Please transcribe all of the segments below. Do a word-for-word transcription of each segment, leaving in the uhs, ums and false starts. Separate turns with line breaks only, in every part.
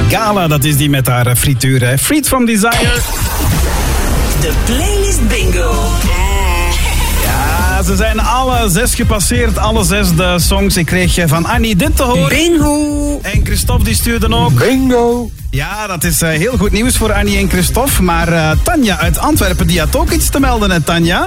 Gala, dat is die met haar frituur. Hè. Freed from Desire.
De playlist bingo.
Ja, ze zijn alle zes gepasseerd. Alle zes de songs. Ik kreeg van Annie dit te horen.
Bingo.
En Christophe die stuurde ook.
Bingo.
Ja, dat is uh, heel goed nieuws voor Annie en Christophe. Maar uh, Tanja uit Antwerpen, die had ook iets te melden, hè, Tanja?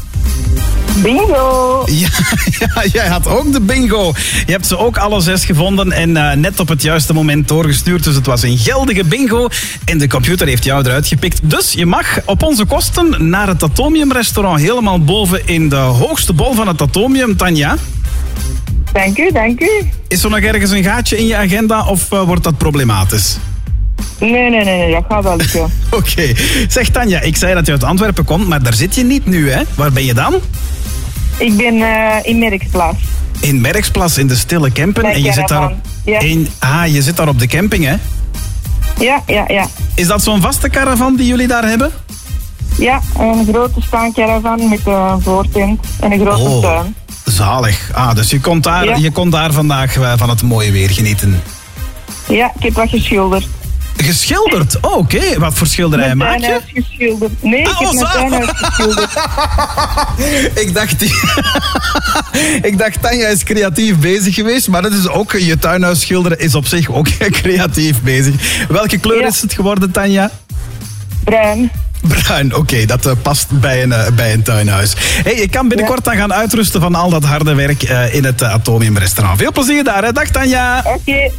Bingo!
Ja, ja, jij had ook de bingo. Je hebt ze ook alle zes gevonden en uh, net op het juiste moment doorgestuurd. Dus het was een geldige bingo. En de computer heeft jou eruit gepikt. Dus je mag op onze kosten naar het Atomium restaurant. Helemaal boven in de hoogste bol van het Atomium, Tanja.
Dank u, dank u.
Is er nog ergens een gaatje in je agenda of uh, wordt dat problematisch?
Nee, nee, nee, nee, dat gaat wel lukken.
Oké. Okay. Zeg Tanja, ik zei dat je uit Antwerpen komt, maar daar zit je niet nu, hè? Waar ben je dan?
Ik ben uh, in Merksplas.
In Merksplas, in de Stille Kempen.
Bij
en je zit daar op,
ja.
in, ah, je zit daar op de camping, hè?
Ja, ja, ja.
Is dat zo'n vaste caravan die jullie daar hebben?
Ja, een grote staancaravan met een voortent en een grote
oh,
tuin.
Zalig. Ah, dus je kon daar,
ja.
je kon daar vandaag uh, van het mooie weer genieten.
Ja, ik heb wat geschilderd.
Geschilderd? Oh, oké. Okay. Wat voor schilderij maak je?
Mijn tuinhuis geschilderd. Nee, ik
ah,
heb
oh,
mijn tuinhuis geschilderd.
ik dacht... ik dacht, Tanja is creatief bezig geweest, maar dat is ook... Je tuinhuis schilderen is op zich ook creatief bezig. Welke kleur ja. is het geworden, Tanja?
Bruin.
Bruin, oké, okay, dat uh, past bij een, uh, bij een tuinhuis. Hey, je kan binnenkort ja. dan gaan uitrusten van al dat harde werk uh, in het uh, Atomium restaurant. Veel plezier daar, hè? Dag Tanja.
Oké, okay,